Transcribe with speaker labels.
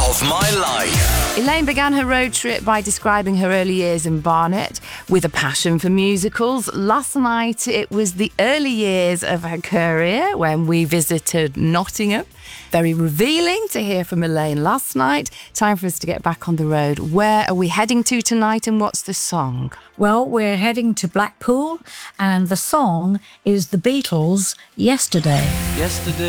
Speaker 1: of my life.
Speaker 2: Elaine began her road trip by describing her early years in Barnet with a passion for musicals. Last night, it was the early years of her career when we visited Nottingham. Very revealing to hear from Elaine last night. Time for us to get back on the road. Where are we heading to tonight and what's the song?
Speaker 3: Well, we're heading to Blackpool and the song is The Beatles' Yesterday.
Speaker 4: Yesterday